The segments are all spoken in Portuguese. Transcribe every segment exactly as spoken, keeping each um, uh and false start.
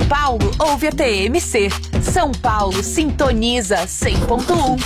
Paulo, ouve a T M C. São Paulo sintoniza cem ponto um.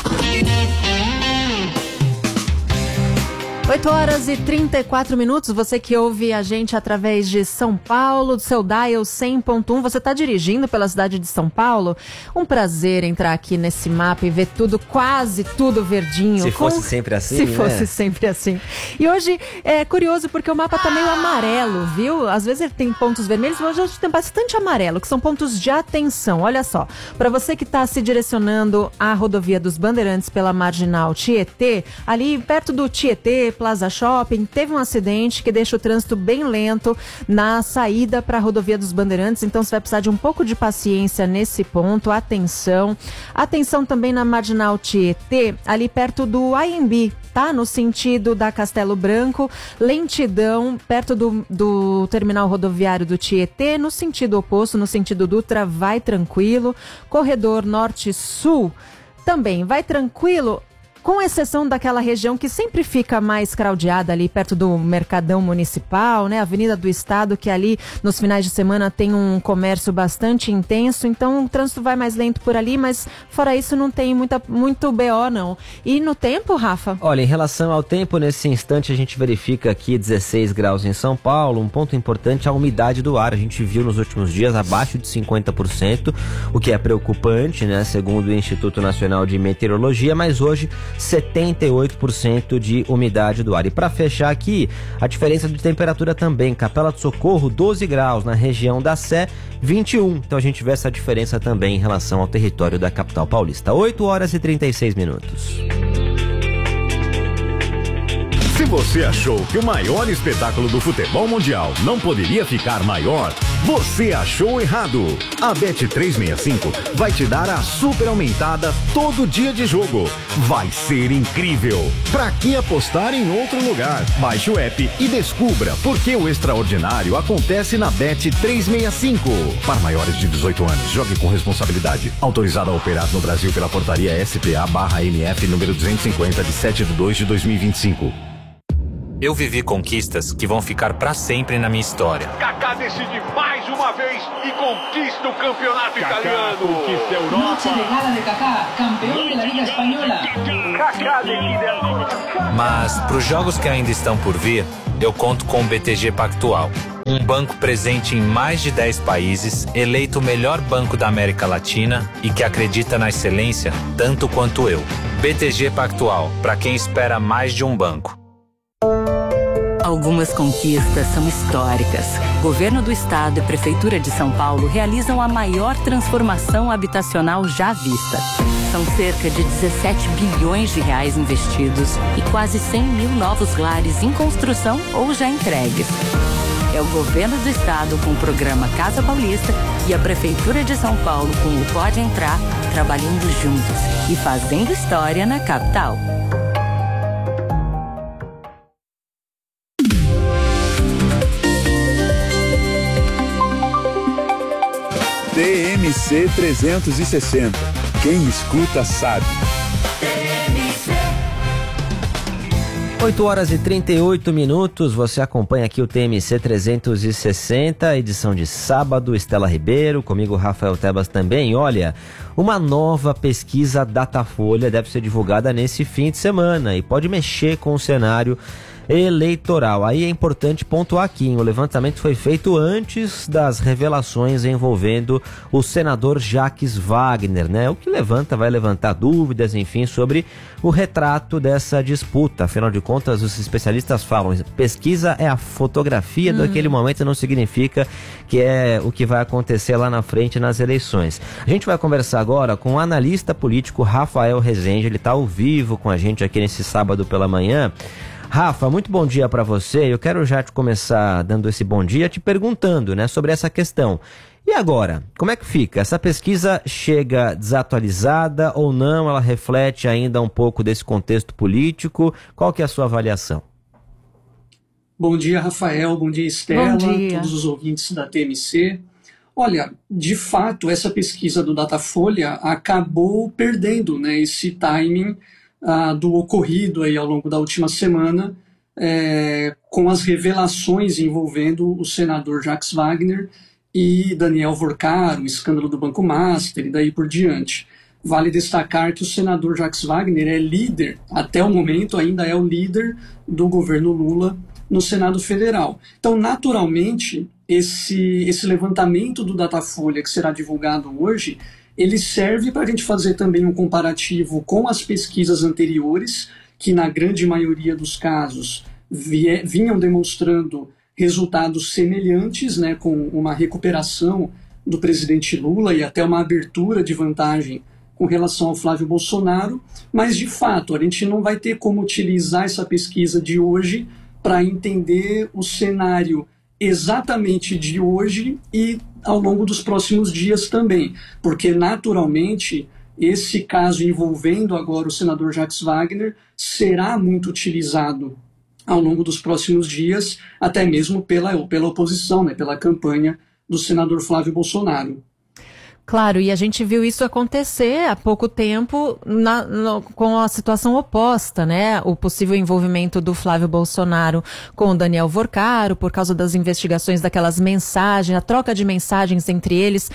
oito horas e trinta e quatro minutos, você que ouve a gente através de São Paulo, do seu dial cem ponto um, você está dirigindo pela cidade de São Paulo? Um prazer entrar aqui nesse mapa e ver tudo, quase tudo verdinho. Se com... fosse sempre assim, Se né? fosse sempre assim. E hoje é curioso porque o mapa tá meio amarelo, viu? Às vezes ele tem pontos vermelhos, mas hoje tem bastante amarelo, que são pontos de atenção. Olha só, para você que está se direcionando à rodovia dos Bandeirantes pela Marginal Tietê, ali perto do Tietê, Plaza Shopping, teve um acidente que deixa o trânsito bem lento na saída para a rodovia dos Bandeirantes, então você vai precisar de um pouco de paciência nesse ponto, atenção. Atenção também na Marginal Tietê, ali perto do A M B, tá? No sentido da Castelo Branco, lentidão perto do, do terminal rodoviário do Tietê, no sentido oposto, no sentido Dutra, vai tranquilo. Corredor Norte-Sul também vai tranquilo, com exceção daquela região que sempre fica mais craudiada ali perto do Mercadão Municipal, né? Avenida do Estado, que ali nos finais de semana tem um comércio bastante intenso, então o trânsito vai mais lento por ali, mas fora isso não tem muita, muito B O não. E no tempo, Rafa? Olha, em relação ao tempo, nesse instante a gente verifica aqui dezesseis graus em São Paulo. Um ponto importante é a umidade do ar. A gente viu nos últimos dias abaixo de cinquenta por cento, o que é preocupante, né? Segundo o Instituto Nacional de Meteorologia, mas hoje setenta e oito por cento de umidade do ar. E para fechar aqui, a diferença de temperatura também. Capela do Socorro, doze graus, na região da Sé, vinte e um. Então a gente vê essa diferença também em relação ao território da capital paulista. oito horas e trinta e seis minutos. Se você achou que o maior espetáculo do futebol mundial não poderia ficar maior, você achou errado. A Bet trezentos e sessenta e cinco vai te dar a super aumentada todo dia de jogo. Vai ser incrível. Pra que apostar em outro lugar? Baixe o app e descubra por que o extraordinário acontece na Bet trezentos e sessenta e cinco. Para maiores de dezoito anos, jogue com responsabilidade. Autorizado a operar no Brasil pela portaria S P A barra M F número duzentos e cinquenta de sete de dois de dois mil e vinte e cinco. Eu vivi conquistas que vão ficar pra sempre na minha história. Kaká decide mais uma vez e conquista o campeonato Kaká italiano. conquista a Europa. Noche de gala de Kaká, campeão da Liga Espanhola. Kaká decide a... Mas pros jogos que ainda estão por vir, eu conto com o B T G Pactual. Um banco presente em mais de dez países, eleito o melhor banco da América Latina e que acredita na excelência tanto quanto eu. B T G Pactual, para quem espera mais de um banco. Algumas conquistas são históricas. Governo do Estado e Prefeitura de São Paulo realizam a maior transformação habitacional já vista. São cerca de dezessete bilhões de reais investidos e quase cem mil novos lares em construção ou já entregues. É o Governo do Estado com o programa Casa Paulista e a Prefeitura de São Paulo com o Pode Entrar, trabalhando juntos e fazendo história na capital. T M C trezentos e sessenta. Quem escuta sabe. oito horas e trinta e oito minutos, você acompanha aqui o T M C trezentos e sessenta, edição de sábado. Estela Ribeiro, comigo Rafael Tebas também. Olha, uma nova pesquisa Datafolha deve ser divulgada nesse fim de semana e pode mexer com o cenário eleitoral. Aí é importante pontuar aqui, hein? O levantamento foi feito antes das revelações envolvendo o senador Jacques Wagner, né? O que levanta, vai levantar dúvidas, enfim, sobre o retrato dessa disputa. Afinal de contas, os especialistas falam, pesquisa é a fotografia hum. daquele momento, não significa que é o que vai acontecer lá na frente nas eleições. A gente vai conversar agora com o analista político Rafael Rezende, ele está ao vivo com a gente aqui nesse sábado pela manhã. Rafa, muito bom dia para você. Eu quero já te começar dando esse bom dia, te perguntando, né, sobre essa questão. E agora, como é que fica? Essa pesquisa chega desatualizada ou não? Ela reflete ainda um pouco desse contexto político? Qual que é a sua avaliação? Bom dia, Rafael. Bom dia, Estela. Bom dia. Todos os ouvintes da T M C. Olha, de fato, essa pesquisa do Datafolha acabou perdendo, né, esse timing Ah, do ocorrido aí ao longo da última semana, é, com as revelações envolvendo o senador Jacques Wagner e Daniel Vorcaro, o escândalo do Banco Master e daí por diante. Vale destacar que o senador Jacques Wagner é líder, até o momento ainda é o líder do governo Lula no Senado Federal. Então, naturalmente, esse, esse levantamento do Datafolha que será divulgado hoje, ele serve para a gente fazer também um comparativo com as pesquisas anteriores, que na grande maioria dos casos vie, vinham demonstrando resultados semelhantes, né, com uma recuperação do presidente Lula e até uma abertura de vantagem com relação ao Flávio Bolsonaro, mas de fato a gente não vai ter como utilizar essa pesquisa de hoje para entender o cenário exatamente de hoje e ao longo dos próximos dias também, porque naturalmente esse caso envolvendo agora o senador Jacques Wagner será muito utilizado ao longo dos próximos dias, até mesmo pela, pela oposição, né, pela campanha do senador Flávio Bolsonaro. Claro, e a gente viu isso acontecer há pouco tempo na, no, com a situação oposta, né? O possível envolvimento do Flávio Bolsonaro com o Daniel Vorcaro, por causa das investigações daquelas mensagens, a troca de mensagens entre eles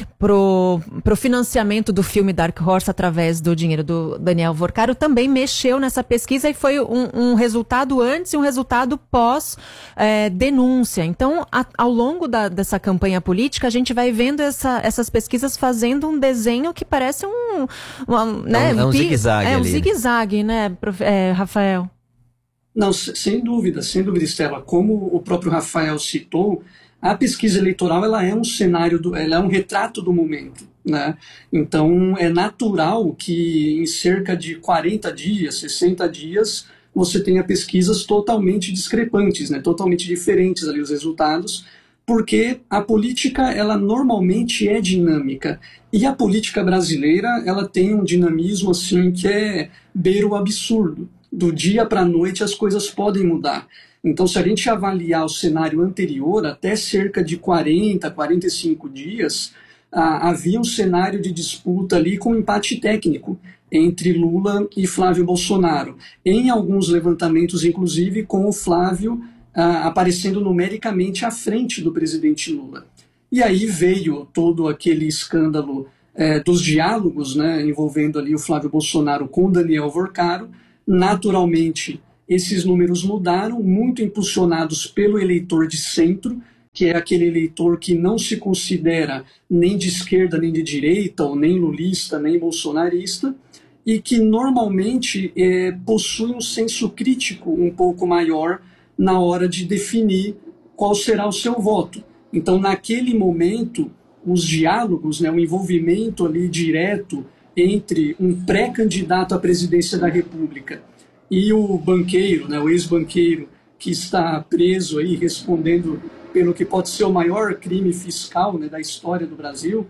pro, pro financiamento do filme Dark Horse através do dinheiro do Daniel Vorcaro, também mexeu nessa pesquisa e foi um, um resultado antes e um resultado pós é, denúncia. Então, a, ao longo da, dessa campanha política, a gente vai vendo essa, essas pesquisas fazendo um desenho que parece um... Uma, né, é um, é um zigue-zague É um ali. zigue-zague, né, é, Rafael? Não, sem dúvida, sem dúvida, Estela. Como o próprio Rafael citou, a pesquisa eleitoral ela é um cenário, do, ela é um retrato do momento, né? Então, é natural que em cerca de quarenta dias, sessenta dias, você tenha pesquisas totalmente discrepantes, né? Totalmente diferentes ali os resultados, porque a política, ela normalmente é dinâmica. E a política brasileira, ela tem um dinamismo assim que é beira o absurdo. Do dia para a noite as coisas podem mudar. Então, se a gente avaliar o cenário anterior, até cerca de quarenta, quarenta e cinco dias, ah, havia um cenário de disputa ali com empate técnico entre Lula e Flávio Bolsonaro. Em alguns levantamentos, inclusive, com o Flávio Uh, aparecendo numericamente à frente do presidente Lula. E aí veio todo aquele escândalo eh, dos diálogos, né, envolvendo ali o Flávio Bolsonaro com o Daniel Vorcaro. Naturalmente, esses números mudaram, muito impulsionados pelo eleitor de centro, que é aquele eleitor que não se considera nem de esquerda nem de direita, ou nem lulista, nem bolsonarista, e que normalmente eh, possui um senso crítico um pouco maior na hora de definir qual será o seu voto. Então, naquele momento, os diálogos, né, o envolvimento ali direto entre um pré-candidato à presidência da República e o banqueiro, né, o ex-banqueiro que está preso aí respondendo pelo que pode ser o maior crime fiscal, né, da história do Brasil,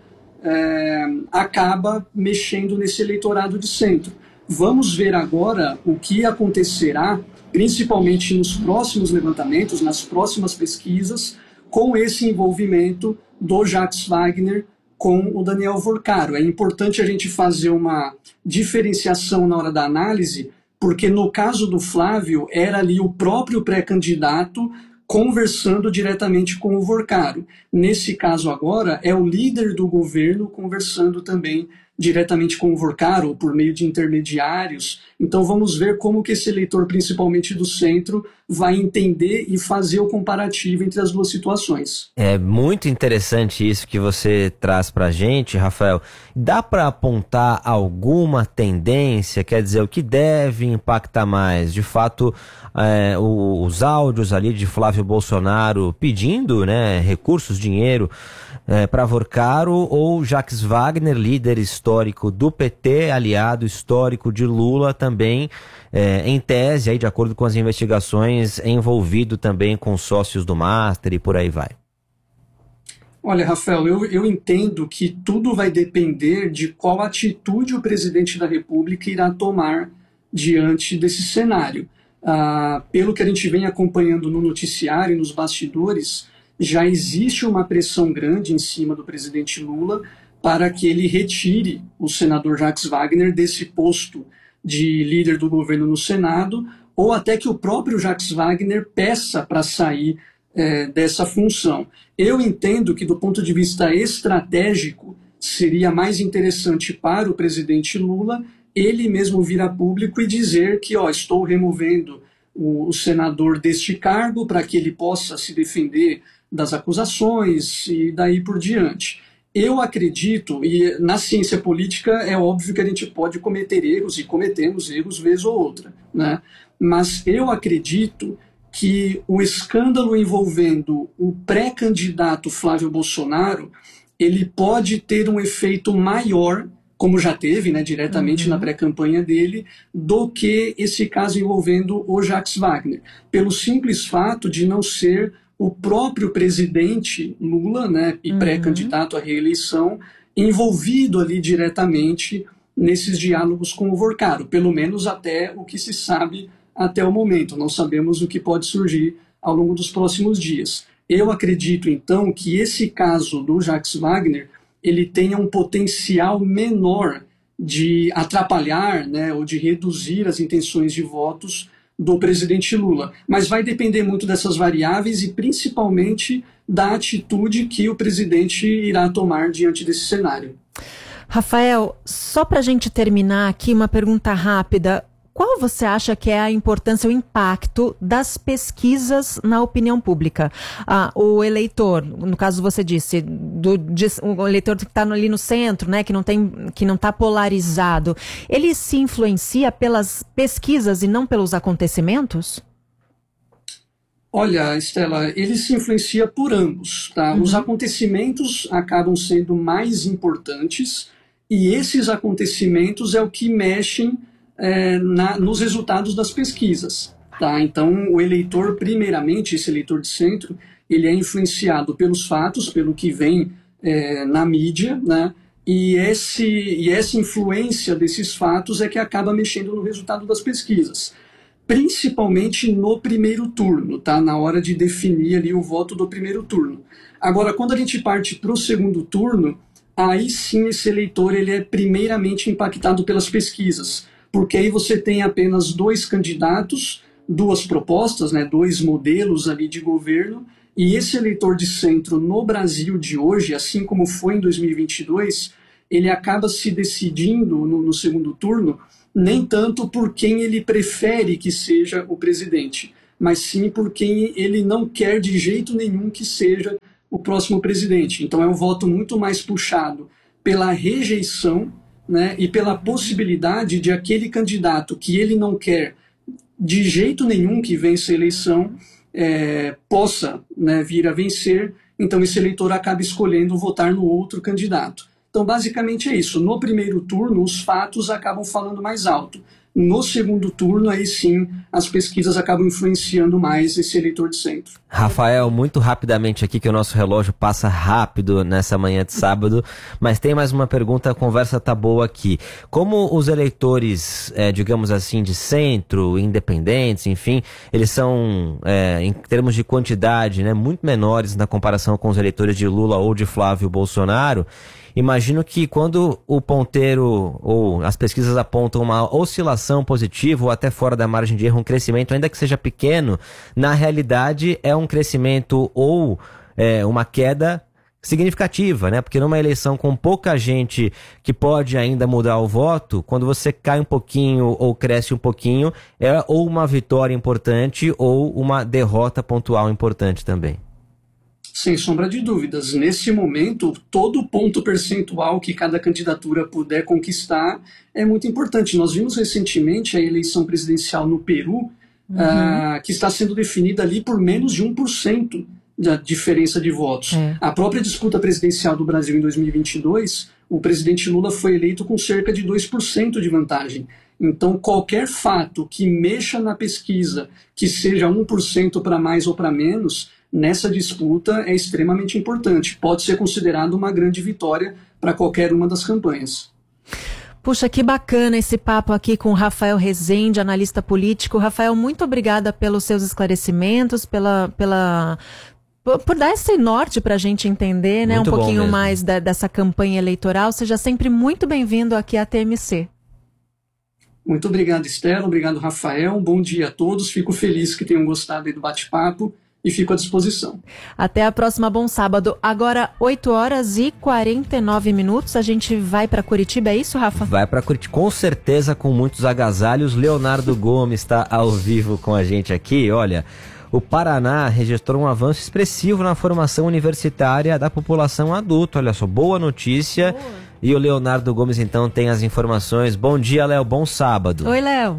é, acaba mexendo nesse eleitorado de centro. Vamos ver agora o que acontecerá, principalmente nos próximos levantamentos, nas próximas pesquisas, com esse envolvimento do Jacques Wagner com o Daniel Vorcaro. É importante a gente fazer uma diferenciação na hora da análise, porque no caso do Flávio, era ali o próprio pré-candidato conversando diretamente com o Vorcaro. Nesse caso agora, é o líder do governo conversando também diretamente com o Vorcaro, ou por meio de intermediários. Então vamos ver como que esse eleitor, principalmente do centro, vai entender e fazer o comparativo entre as duas situações. É muito interessante isso que você traz pra gente, Rafael. Dá para apontar alguma tendência, quer dizer, o que deve impactar mais? De fato, é, os áudios ali de Flávio Bolsonaro pedindo, né, recursos, dinheiro, É, para Vorcaro, ou Jacques Wagner, líder histórico do P T, aliado histórico de Lula, também é, em tese, aí, de acordo com as investigações, envolvido também com sócios do Master e por aí vai? Olha, Rafael, eu, eu entendo que tudo vai depender de qual atitude o presidente da República irá tomar diante desse cenário. Ah, pelo que a gente vem acompanhando no noticiário e nos bastidores, já existe uma pressão grande em cima do presidente Lula para que ele retire o senador Jacques Wagner desse posto de líder do governo no Senado, ou até que o próprio Jacques Wagner peça para sair é, dessa função. Eu entendo que, do ponto de vista estratégico, seria mais interessante para o presidente Lula ele mesmo vir a público e dizer que, ó, estou removendo o, o senador deste cargo para que ele possa se defender das acusações e daí por diante. Eu acredito, e na ciência política é óbvio que a gente pode cometer erros, e cometemos erros vez ou outra, né? Mas eu acredito que o escândalo envolvendo o pré-candidato Flávio Bolsonaro, ele pode ter um efeito maior, como já teve, né, diretamente uhum. na pré-campanha dele, do que esse caso envolvendo o Jacques Wagner, pelo simples fato de não ser o próprio presidente Lula, né, e uhum. pré-candidato à reeleição, envolvido ali diretamente nesses diálogos com o Vorcaro, pelo menos até o que se sabe até o momento. Não sabemos o que pode surgir ao longo dos próximos dias. Eu acredito, então, que esse caso do Jacques Wagner ele tenha um potencial menor de atrapalhar, né, ou de reduzir as intenções de votos do presidente Lula. Mas vai depender muito dessas variáveis e principalmente da atitude que o presidente irá tomar diante desse cenário. Rafael, só para a gente terminar aqui, uma pergunta rápida. Qual você acha que é a importância, o impacto das pesquisas na opinião pública? Ah, o eleitor, no caso você disse, do, de, o eleitor que está ali no centro, né, que não tem, que não está polarizado, ele se influencia pelas pesquisas e não pelos acontecimentos? Olha, Estela, ele se influencia por ambos, tá? Uhum. Os acontecimentos acabam sendo mais importantes e esses acontecimentos é o que mexem É, na, nos resultados das pesquisas. Tá? Então, o eleitor, primeiramente, esse eleitor de centro, ele é influenciado pelos fatos, pelo que vem é, na mídia, né? e, esse, e essa influência desses fatos é que acaba mexendo no resultado das pesquisas, principalmente no primeiro turno, tá? Na hora de definir ali o voto do primeiro turno. Agora, quando a gente parte para o segundo turno, aí sim esse eleitor ele é primeiramente impactado pelas pesquisas, porque aí você tem apenas dois candidatos, duas propostas, né, dois modelos ali de governo, e esse eleitor de centro no Brasil de hoje, assim como foi em dois mil e vinte e dois, ele acaba se decidindo no, no segundo turno, nem tanto por quem ele prefere que seja o presidente, mas sim por quem ele não quer de jeito nenhum que seja o próximo presidente. Então é um voto muito mais puxado pela rejeição, né, e pela possibilidade de aquele candidato que ele não quer de jeito nenhum que vença a eleição é, possa, né, vir a vencer, então esse eleitor acaba escolhendo votar no outro candidato. Então basicamente é isso, no primeiro turno os fatos acabam falando mais alto, no segundo turno aí sim as pesquisas acabam influenciando mais esse eleitor de centro. Rafael, muito rapidamente aqui que o nosso relógio passa rápido nessa manhã de sábado, mas tem mais uma pergunta, a conversa tá boa aqui. Como os eleitores, é, digamos assim, de centro, independentes, enfim, eles são, é, em termos de quantidade, né, muito menores na comparação com os eleitores de Lula ou de Flávio Bolsonaro, imagino que quando o ponteiro ou as pesquisas apontam uma oscilação positiva ou até fora da margem de erro, um crescimento, ainda que seja pequeno, na realidade é um crescimento ou é, uma queda significativa, né? Porque numa eleição com pouca gente que pode ainda mudar o voto, quando você cai um pouquinho ou cresce um pouquinho, é ou uma vitória importante ou uma derrota pontual importante também. Sem sombra de dúvidas. Nesse momento, todo ponto percentual que cada candidatura puder conquistar é muito importante. Nós vimos recentemente a eleição presidencial no Peru, uhum. uh, que está sendo definida ali por menos de um por cento da diferença de votos. É. A própria disputa presidencial do Brasil em dois mil e vinte e dois, o presidente Lula foi eleito com cerca de dois por cento de vantagem. Então, qualquer fato que mexa na pesquisa, que seja um por cento para mais ou para menos, nessa disputa é extremamente importante. Pode ser considerado uma grande vitória para qualquer uma das campanhas. Puxa, que bacana esse papo aqui com o Rafael Rezende, analista político. Rafael, muito obrigada pelos seus esclarecimentos, pela, pela, por, por dar esse norte para a gente entender, né, um pouquinho mais da, dessa campanha eleitoral. Seja sempre muito bem-vindo aqui à T M C. Muito obrigado, Estela. Obrigado, Rafael. Um bom dia a todos. Fico feliz que tenham gostado aí do bate-papo. e fico à disposição. Até a próxima, bom sábado. Agora, oito horas e quarenta e nove minutos, a gente vai para Curitiba, é isso, Rafa? Vai para Curitiba, com certeza, com muitos agasalhos. Leonardo Gomes está ao vivo com a gente aqui. Olha, o Paraná registrou um avanço expressivo na formação universitária da população adulta. Olha só, boa notícia. Boa. E o Leonardo Gomes, então, tem as informações. Bom dia, Léo, bom sábado. Oi, Léo.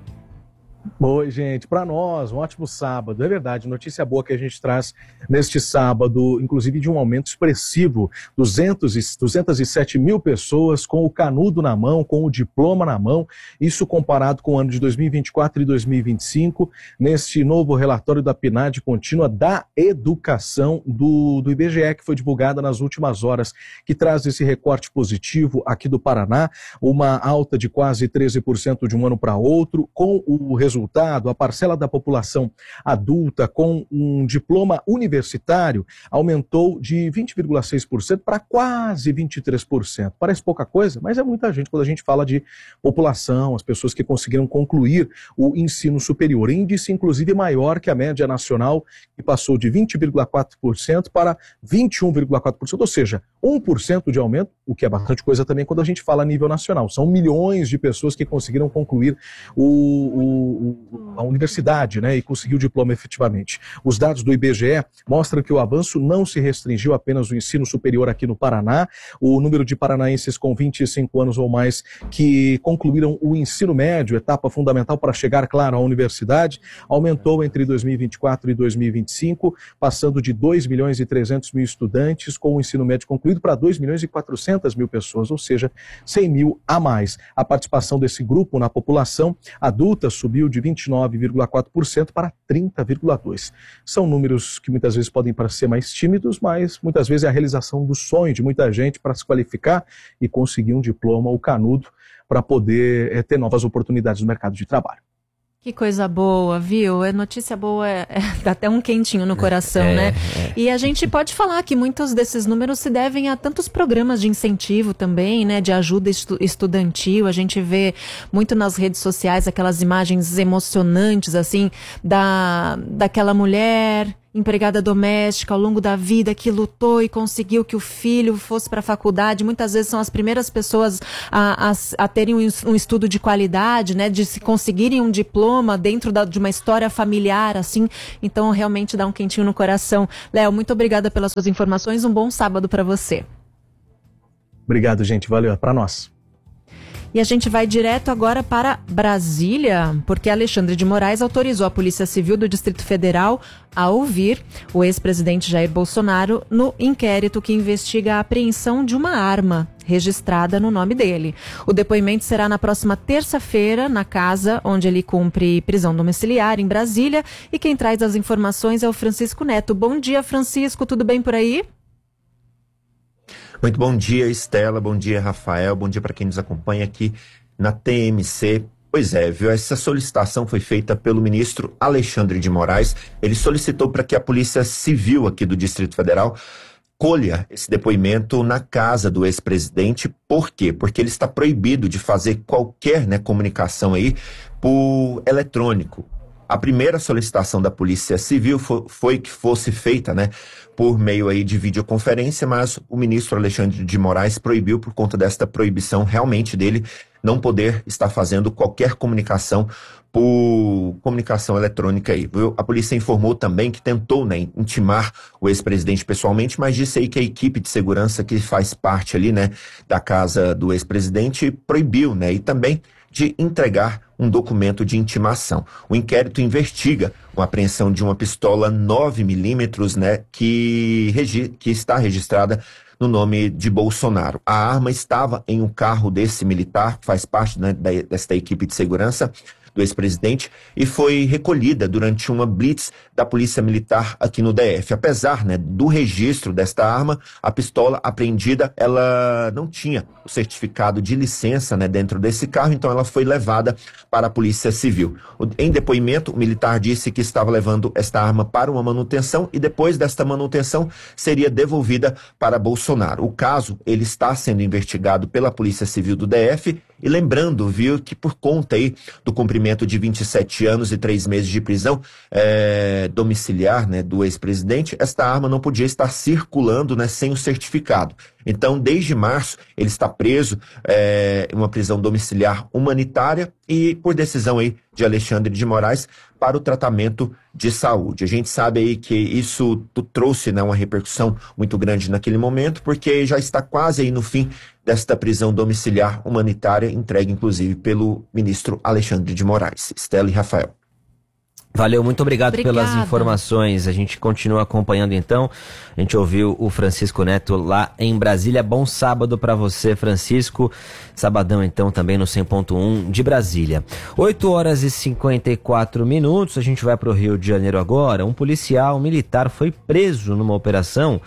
Oi, gente. Para nós, um ótimo sábado. É verdade, notícia boa que a gente traz neste sábado, inclusive de um aumento expressivo, duzentos e, duzentas e sete mil pessoas com o canudo na mão, com o diploma na mão, isso comparado com o ano de dois mil e vinte e quatro e dois mil e vinte e cinco, neste novo relatório da P N A D contínua da educação do, do I B G E, que foi divulgada nas últimas horas, que traz esse recorte positivo aqui do Paraná, uma alta de quase treze por cento de um ano para outro, com o resultado Resultado, a parcela da população adulta com um diploma universitário aumentou de vinte vírgula seis por cento para quase vinte e três por cento. Parece pouca coisa, mas é muita gente quando a gente fala de população, as pessoas que conseguiram concluir o ensino superior. Índice, inclusive, maior que a média nacional, que passou de vinte vírgula quatro por cento para vinte e um vírgula quatro por cento, ou seja, um por cento de aumento, o que é bastante coisa também quando a gente fala a nível nacional. São milhões de pessoas que conseguiram concluir o, o a universidade, né, e conseguiu o diploma efetivamente. Os dados do I B G E mostram que o avanço não se restringiu apenas ao ensino superior aqui no Paraná. O número de paranaenses com vinte e cinco anos ou mais que concluíram o ensino médio, etapa fundamental para chegar, claro, à universidade, aumentou entre dois mil e vinte e quatro e dois mil e vinte e cinco, passando de dois milhões e trezentos mil estudantes com o ensino médio concluído para dois milhões e quatrocentas mil pessoas, ou seja, cem mil a mais. A participação desse grupo na população adulta subiu de vinte e nove vírgula quatro por cento para trinta vírgula dois por cento. São números que muitas vezes podem parecer mais tímidos, mas muitas vezes é a realização do sonho de muita gente para se qualificar e conseguir um diploma, o canudo, para poder é, ter novas oportunidades no mercado de trabalho. Que coisa boa, viu? É notícia boa, é, é, dá até um quentinho no coração, é, né? É. E a gente pode falar que muitos desses números se devem a tantos programas de incentivo também, né? De ajuda estu- estudantil. A gente vê muito nas redes sociais aquelas imagens emocionantes, assim, da, daquela mulher empregada doméstica ao longo da vida que lutou e conseguiu que o filho fosse para a faculdade. Muitas vezes são as primeiras pessoas a, a, a terem um, um estudo de qualidade, né, de se conseguirem um diploma dentro da, de uma história familiar, assim. Então, realmente dá um quentinho no coração. Léo, muito obrigada pelas suas informações. Um bom sábado para você. Obrigado, gente. Valeu. É para nós. E a gente vai direto agora para Brasília, porque Alexandre de Moraes autorizou a Polícia Civil do Distrito Federal a ouvir o ex-presidente Jair Bolsonaro no inquérito que investiga a apreensão de uma arma registrada no nome dele. O depoimento será na próxima terça-feira, na casa onde ele cumpre prisão domiciliar, em Brasília. E quem traz as informações é o Francisco Neto. Bom dia, Francisco, tudo bem por aí? Muito bom dia, Estela, bom dia, Rafael, bom dia para quem nos acompanha aqui na T M C. Pois é, viu? Essa solicitação foi feita pelo ministro Alexandre de Moraes. Ele solicitou para que a Polícia Civil aqui do Distrito Federal colha esse depoimento na casa do ex-presidente. Por quê? Porque ele está proibido de fazer qualquer, né, comunicação aí por eletrônico. A primeira solicitação da Polícia Civil foi, foi que fosse feita, né, por meio aí de videoconferência, mas o ministro Alexandre de Moraes proibiu por conta desta proibição realmente dele não poder estar fazendo qualquer comunicação por comunicação eletrônica aí. Viu? A polícia informou também que tentou, né, intimar o ex-presidente pessoalmente, mas disse aí que a equipe de segurança que faz parte ali, né, da casa do ex-presidente proibiu, né, e também de entregar um documento de intimação. O inquérito investiga a apreensão de uma pistola nove milímetros, né, que, regi- que está registrada no nome de Bolsonaro. A arma estava em um carro desse militar, que faz parte, né, da, desta equipe de segurança do ex-presidente, e foi recolhida durante uma blitz da Polícia Militar aqui no D F. Apesar, né, do registro desta arma, a pistola apreendida, ela não tinha o certificado de licença, né, dentro desse carro, então ela foi levada para a Polícia Civil. Em depoimento, o militar disse que estava levando esta arma para uma manutenção e depois desta manutenção seria devolvida para Bolsonaro. O caso, ele está sendo investigado pela Polícia Civil do D F E lembrando, viu, que por conta aí do cumprimento de vinte e sete anos e três meses de prisão é, domiciliar, né, do ex-presidente, esta arma não podia estar circulando, né, sem o certificado. Então, desde março, ele está preso é, em uma prisão domiciliar humanitária e por decisão aí de Alexandre de Moraes para o tratamento de saúde. A gente sabe aí que isso trouxe, né, uma repercussão muito grande naquele momento, porque já está quase aí no fim desta prisão domiciliar humanitária, entregue inclusive pelo ministro Alexandre de Moraes. Estela e Rafael. Valeu, muito obrigado Obrigada. pelas informações. A gente continua acompanhando então. A gente ouviu o Francisco Neto lá em Brasília. Bom sábado para você, Francisco. Sabadão então também no cem ponto um de Brasília. oito horas e cinquenta e quatro minutos. A gente vai para o Rio de Janeiro agora. Um policial militar foi preso numa operação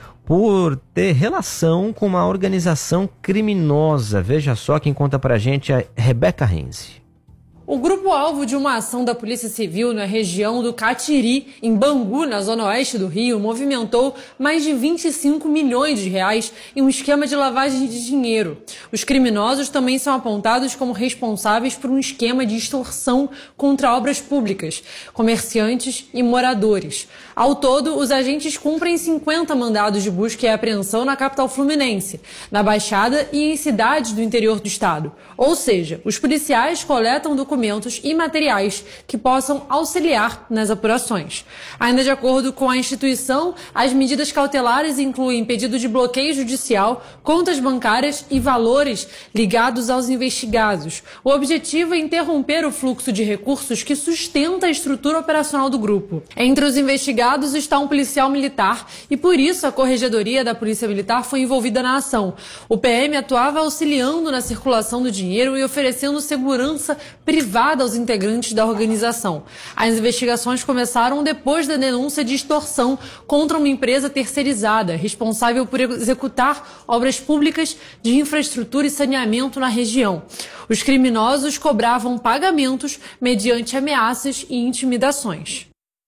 por ter relação com uma organização criminosa. Veja só, quem conta pra gente é Rebeca Renzi. O grupo-alvo de uma ação da Polícia Civil na região do Catiri, em Bangu, na zona oeste do Rio, movimentou mais de vinte e cinco milhões de reais em um esquema de lavagem de dinheiro. Os criminosos também são apontados como responsáveis por um esquema de extorsão contra obras públicas, comerciantes e moradores. Ao todo, os agentes cumprem cinquenta mandados de busca e apreensão na capital fluminense, na Baixada e em cidades do interior do estado. Ou seja, os policiais coletam documentos e materiais que possam auxiliar nas apurações. Ainda de acordo com a instituição, as medidas cautelares incluem pedido de bloqueio judicial, contas bancárias e valores ligados aos investigados. O objetivo é interromper o fluxo de recursos que sustenta a estrutura operacional do grupo. Entre os investigados está um policial militar e, por isso, a Corregedoria da Polícia Militar foi envolvida na ação. O P M atuava auxiliando na circulação do dinheiro e oferecendo segurança privada aos integrantes da organização. As investigações começaram depois da denúncia de extorsão contra uma empresa terceirizada, responsável por executar obras públicas de infraestrutura e saneamento na região. Os criminosos cobravam pagamentos mediante ameaças e intimidações.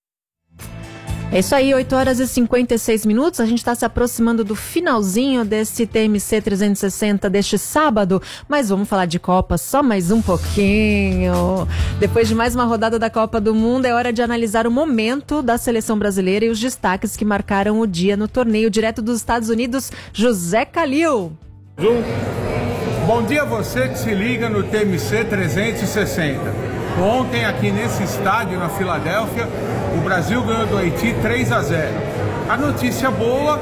É isso aí, oito horas e cinquenta e seis minutos. A gente está se aproximando do finalzinho desse T M C trezentos e sessenta deste sábado, mas vamos falar de Copa só mais um pouquinho. Depois de mais uma rodada da Copa do Mundo, é hora de analisar o momento da seleção brasileira e os destaques que marcaram o dia no torneio. Direto dos Estados Unidos, José Calil. Zoom. Bom dia a você que se liga no T M C trezentos e sessenta. Ontem, aqui nesse estádio, na Filadélfia, o Brasil ganhou do Haiti três a zero. A notícia boa